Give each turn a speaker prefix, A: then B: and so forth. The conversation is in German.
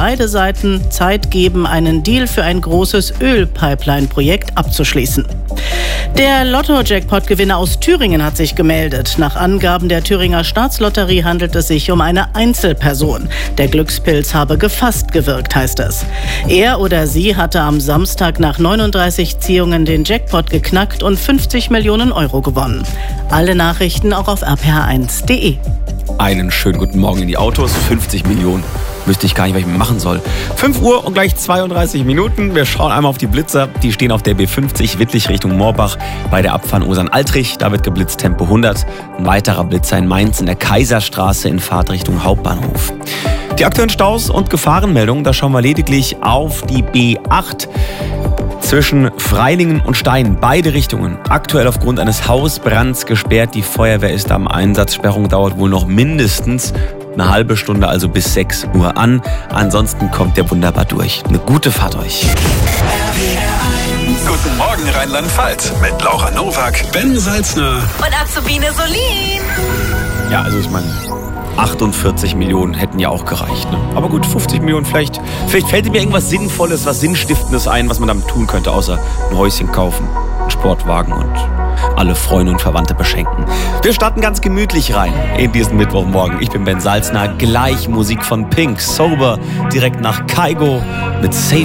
A: beide Seiten Zeit geben, einen Deal für ein großes Ölpipeline-Projekt abzuschließen. Der Lotto-Jackpot-Gewinner aus Thüringen hat sich gemeldet. Nach Angaben der Thüringer Staatslotterie handelt es sich um eine Einzelperson. Der Glückspilz habe gefasst gewirkt, heißt es. Er oder sie hatte am Samstag nach 39 Ziehungen den Jackpot geknackt und 50 Millionen Euro gewonnen. Alle Nachrichten auch auf rpr1.de.
B: Einen schönen guten Morgen in die Autos. 50 Millionen. Wüsste ich gar nicht, was ich machen soll. 5 Uhr und gleich 32 Minuten. Wir schauen einmal auf die Blitzer. Die stehen auf der B50 Wittlich Richtung Moorbach bei der Abfahrt Osern-Altrich. Da wird geblitzt Tempo 100. Ein weiterer Blitzer in Mainz in der Kaiserstraße in Fahrt Richtung Hauptbahnhof. Die aktuellen Staus und Gefahrenmeldungen, da schauen wir lediglich auf die B8. Zwischen Freilingen und Stein, beide Richtungen. Aktuell aufgrund eines Hausbrands gesperrt. Die Feuerwehr ist am Einsatz. Sperrung dauert wohl noch mindestens eine halbe Stunde, also bis 6 Uhr an. Ansonsten kommt der wunderbar durch. Eine gute Fahrt euch.
C: Guten Morgen Rheinland-Pfalz mit Laura Nowak, Ben Salzner
D: und Azubine Solin.
B: Ja, also ich meine, 48 Millionen hätten ja auch gereicht. Ne? Aber gut, 50 Millionen, vielleicht fällt mir irgendwas Sinnvolles, was Sinnstiftendes ein, was man damit tun könnte, außer ein Häuschen kaufen, einen Sportwagen und alle Freunde und Verwandte beschenken. Wir starten ganz gemütlich rein in diesen Mittwochmorgen. Ich bin Ben Salzner, gleich Musik von Pink, Sober, direkt nach Kygo mit Save